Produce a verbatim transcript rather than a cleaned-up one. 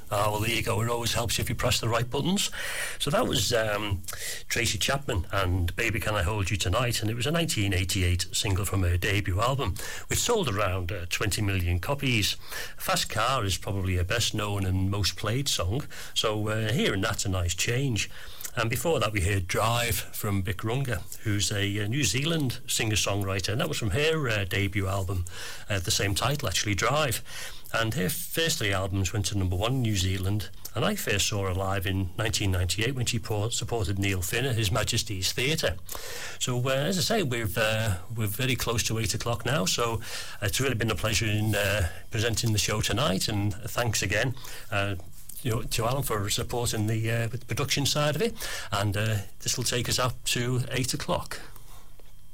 Oh, well, there you go. It always helps if you press the right buttons. So that was um, Tracy Chapman and Baby Can I Hold You Tonight, and it was a nineteen eighty-eight single from her debut album, which sold around uh, twenty million copies. Fast Car is probably her best known and most played song, so uh, hearing that's a nice change. And before that we heard Drive from Vic Runga, who's a, a New Zealand singer-songwriter, and that was from her uh, debut album, uh, the same title actually, Drive. And her first three albums went to number one in New Zealand, and I first saw her live in nineteen ninety-eight when she po- supported Neil Finn at His Majesty's Theatre. So uh, as I say, we've, uh, we're very close to eight o'clock now, so it's really been a pleasure in uh, presenting the show tonight, and thanks again uh, you know, to Alan for supporting the, uh, the production side of it, and uh, this will take us up to eight o'clock.